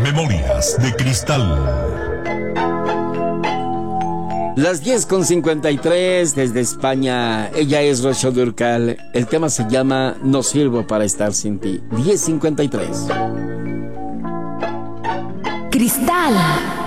Memorias de Cristal. Las 10:53 desde España. Ella es Rocío Dúrcal. El tema se llama No sirvo para estar sin ti. 10:53. Cristal.